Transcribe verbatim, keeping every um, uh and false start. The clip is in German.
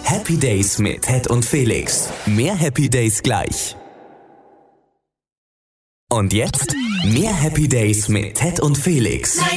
Happy Days mit Ted und Felix. Mehr Happy Days gleich. Und jetzt mehr Happy Days mit Ted und Felix.